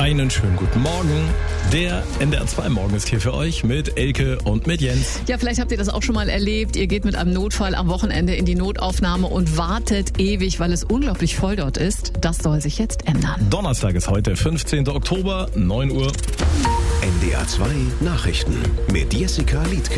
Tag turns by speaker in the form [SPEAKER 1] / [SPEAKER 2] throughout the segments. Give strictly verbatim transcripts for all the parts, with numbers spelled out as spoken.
[SPEAKER 1] Einen schönen guten Morgen. Der N D R zwei Morgen ist hier für euch mit Elke und mit Jens.
[SPEAKER 2] Ja, vielleicht habt ihr das auch schon mal erlebt. Ihr geht mit einem Notfall am Wochenende in die Notaufnahme und wartet ewig, weil es unglaublich voll dort ist. Das soll sich jetzt ändern.
[SPEAKER 1] Donnerstag ist heute, fünfzehnten Oktober, neun Uhr.
[SPEAKER 3] N D R zwei Nachrichten mit Jessica Liedke.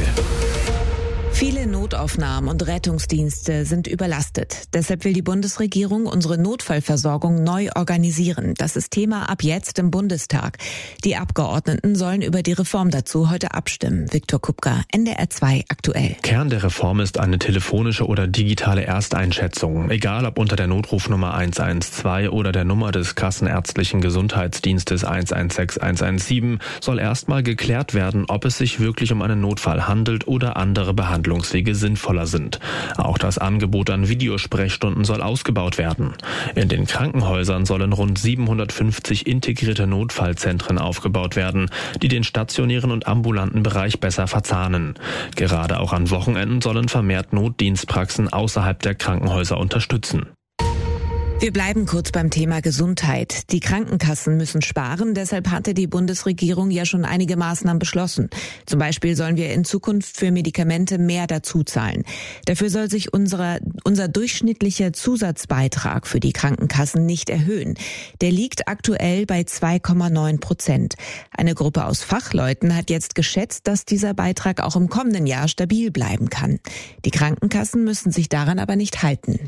[SPEAKER 4] Viele Notaufnahmen und Rettungsdienste sind überlastet. Deshalb will die Bundesregierung unsere Notfallversorgung neu organisieren. Das ist Thema ab jetzt im Bundestag. Die Abgeordneten sollen über die Reform dazu heute abstimmen. Viktor Kupka, N D R zwei aktuell.
[SPEAKER 5] Kern der Reform ist eine telefonische oder digitale Ersteinschätzung. Egal ob unter der Notrufnummer eins eins zwei oder der Nummer des Kassenärztlichen Gesundheitsdienstes eins eins sechs eins eins sieben soll erstmal geklärt werden, ob es sich wirklich um einen Notfall handelt oder andere Behandlungen. Handlungswege sinnvoller sind. Auch das Angebot an Videosprechstunden soll ausgebaut werden. In den Krankenhäusern sollen rund siebenhundertfünfzig integrierte Notfallzentren aufgebaut werden, die den stationären und ambulanten Bereich besser verzahnen. Gerade auch an Wochenenden sollen vermehrt Notdienstpraxen außerhalb der Krankenhäuser unterstützen.
[SPEAKER 4] Wir bleiben kurz beim Thema Gesundheit. Die Krankenkassen müssen sparen, deshalb hatte die Bundesregierung ja schon einige Maßnahmen beschlossen. Zum Beispiel sollen wir in Zukunft für Medikamente mehr dazuzahlen. Dafür soll sich unsere, unser durchschnittlicher Zusatzbeitrag für die Krankenkassen nicht erhöhen. Der liegt aktuell bei zwei Komma neun Prozent. Eine Gruppe aus Fachleuten hat jetzt geschätzt, dass dieser Beitrag auch im kommenden Jahr stabil bleiben kann. Die Krankenkassen müssen sich daran aber nicht halten.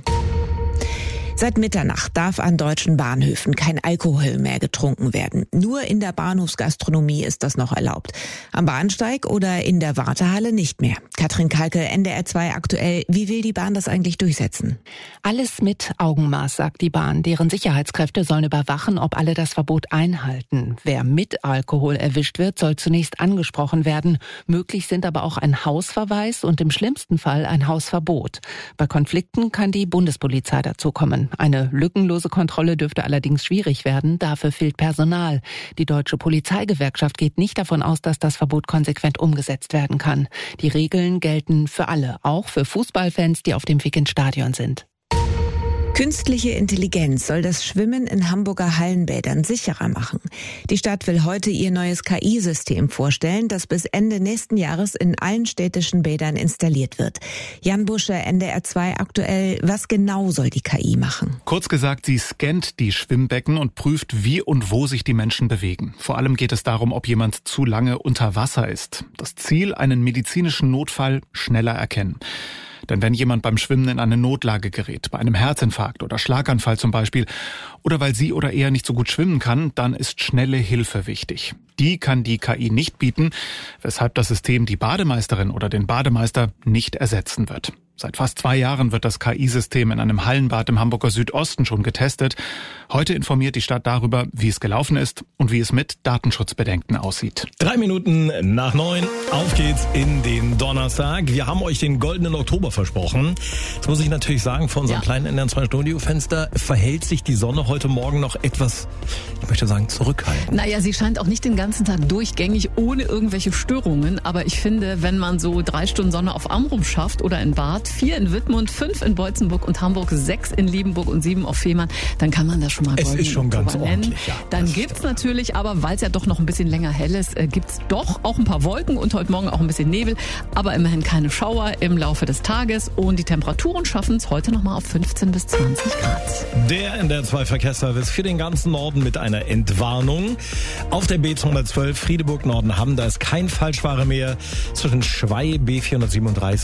[SPEAKER 4] Seit Mitternacht darf an deutschen Bahnhöfen kein Alkohol mehr getrunken werden. Nur in der Bahnhofsgastronomie ist das noch erlaubt. Am Bahnsteig oder in der Wartehalle nicht mehr. Katrin Kalke, N D R zwei aktuell. Wie will die Bahn das eigentlich durchsetzen?
[SPEAKER 6] Alles mit Augenmaß, sagt die Bahn. Deren Sicherheitskräfte sollen überwachen, ob alle das Verbot einhalten. Wer mit Alkohol erwischt wird, soll zunächst angesprochen werden. Möglich sind aber auch ein Hausverweis und im schlimmsten Fall ein Hausverbot. Bei Konflikten kann die Bundespolizei dazukommen. Eine lückenlose Kontrolle dürfte allerdings schwierig werden, dafür fehlt Personal. Die Deutsche Polizeigewerkschaft geht nicht davon aus, dass das Verbot konsequent umgesetzt werden kann. Die Regeln gelten für alle, auch für Fußballfans, die auf dem Weg ins Stadion sind.
[SPEAKER 4] Künstliche Intelligenz soll das Schwimmen in Hamburger Hallenbädern sicherer machen. Die Stadt will heute ihr neues K I-System vorstellen, das bis Ende nächsten Jahres in allen städtischen Bädern installiert wird. Jan Busche, N D R zwei aktuell. Was genau soll die K I machen?
[SPEAKER 7] Kurz gesagt, sie scannt die Schwimmbecken und prüft, wie und wo sich die Menschen bewegen. Vor allem geht es darum, ob jemand zu lange unter Wasser ist. Das Ziel, einen medizinischen Notfall schneller erkennen. Denn wenn jemand beim Schwimmen in eine Notlage gerät, bei einem Herzinfarkt oder Schlaganfall zum Beispiel, oder weil sie oder er nicht so gut schwimmen kann, dann ist schnelle Hilfe wichtig. Die kann die K I nicht bieten, weshalb das System die Bademeisterin oder den Bademeister nicht ersetzen wird. Seit fast zwei Jahren wird das K I-System in einem Hallenbad im Hamburger Südosten schon getestet. Heute informiert die Stadt darüber, wie es gelaufen ist und wie es mit Datenschutzbedenken aussieht.
[SPEAKER 1] Drei Minuten nach neun, auf geht's in den Donnerstag. Wir haben euch den goldenen Oktober versprochen. Jetzt muss ich natürlich sagen, vor unserem ja. kleinen N D R zwei Studiofenster verhält sich die Sonne heute Morgen noch etwas, ich möchte sagen, zurückhaltend.
[SPEAKER 2] Naja, sie scheint auch nicht den ganzen Tag durchgängig ohne irgendwelche Störungen. Aber ich finde, wenn man so drei Stunden Sonne auf Amrum schafft oder in Bad, vier in Wittmund, fünf in Beutzenburg und Hamburg, sechs in Liebenburg und sieben auf Fehmarn, dann kann man das schon mal
[SPEAKER 1] Es ist schon ganz ordentlich, ja.
[SPEAKER 2] Dann gibt's natürlich, aber weil es ja doch noch ein bisschen länger hell ist, äh, gibt's doch auch ein paar Wolken und heute Morgen auch ein bisschen Nebel, aber immerhin keine Schauer im Laufe des Tages und die Temperaturen schaffen es heute nochmal auf fünfzehn bis zwanzig Grad.
[SPEAKER 1] Der N D R zwei Verkehrsservice für den ganzen Norden mit einer Entwarnung. Auf der B zweihundertzwölf Friedeburg Norden Hamm, da ist kein Falschfahrer mehr zwischen Schwey B vierhundertsiebenunddreißig